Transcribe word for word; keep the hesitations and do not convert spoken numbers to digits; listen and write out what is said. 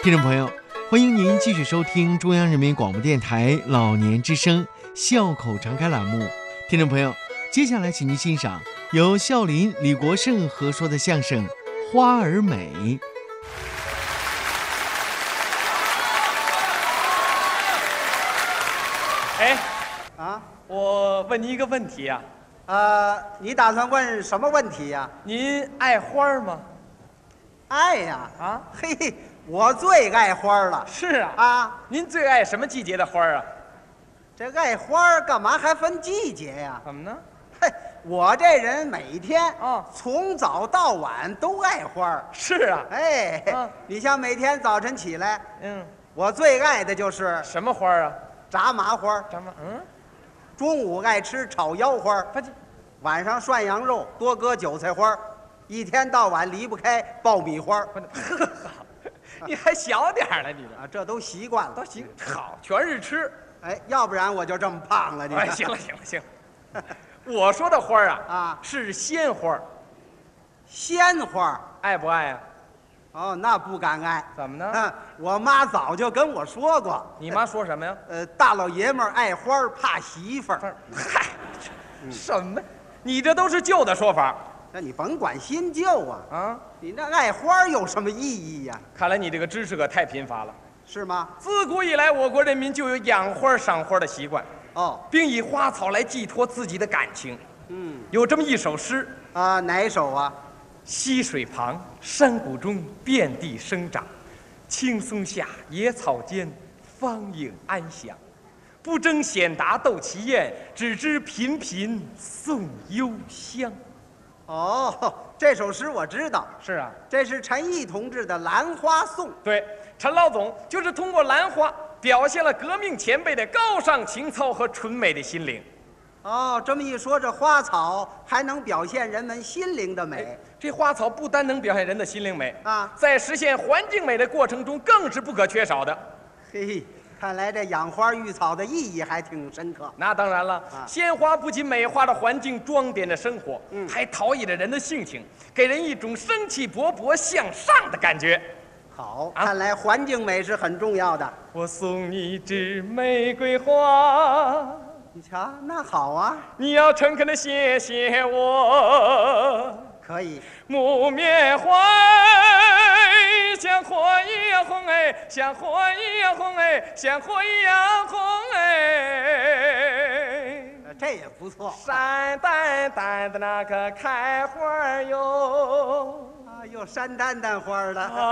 听众朋友，欢迎您继续收听中央人民广播电台老年之声笑口常开栏目。听众朋友，接下来请您欣赏由孝林、李国盛合说的相声《花儿美》。 哎， 啊， 我问您一个问题呀、 呃，你打算问什么问题呀？ 您爱花儿吗？ 爱呀， 啊， 嘿，我最爱花了是啊。 啊！ 您最爱什么季节的花儿啊？ 这爱花干嘛还分季节呀？ 怎么呢？ 嘿，我这人每天哦从早到晚都爱花。 是啊。 哎， 啊你像每天早晨起来， 嗯， 我最爱的就是什么花儿啊？ 炸麻花， 什么？嗯， 中午爱吃炒腰花， 不这晚上涮羊肉多搁韭菜花，一天到晚离不开爆米花不这，呵好，你还小点儿了，你这啊，这都习惯了。 都行。好，全是吃。 哎，要不然我就这么胖了。你哎， 看行了行了行了，我说的花儿啊啊是鲜花儿， 鲜花， 爱不爱啊？ 哦，那不敢爱。 怎么呢？ 嗯，我妈早就跟我说过， 你妈说什么呀？ 呃，大老爷们儿爱花儿怕媳妇儿。 嗨，什么？你这都是旧的说法那你甭管新旧啊， 啊！ 你那爱花儿有什么意义呀？ 看来你这个知识可太贫乏了。 是吗？ 自古以来，我国人民就有养花赏花的习惯， 哦， 并以花草来寄托自己的感情。 嗯， 有这么一首诗： 啊，哪首啊？ 溪水旁，山谷中，遍地生长；青松下，野草间，芳影安详。不争显达斗奇艳，只知频频送幽香。 哦，这首诗我知道， 是啊， 这是陈毅同志的《兰花颂》。 对，陈老总就是通过兰花表现了革命前辈的高尚情操和纯美的心灵。 哦，这么一说，这花草还能表现人们心灵的美这花草不单能表现人的心灵美啊！ 在实现环境美的过程中，更是不可缺少的。 嘿嘿，看来这养花育草的意义还挺深刻。 那当然了， 啊鲜花不仅美化了环境，装点着生活， 嗯还陶冶着人的性情，给人一种生气勃勃向上的感觉。 好， 啊看来环境美是很重要的。 我送你一支玫瑰花， 你瞧，那好啊， 你要诚恳的谢谢我。 可以。 木棉花像火一样红哎，像火一样红哎，像火一样红哎。 呃这也不错山丹丹的那个开花哟， 啊，有山丹丹花的。 啊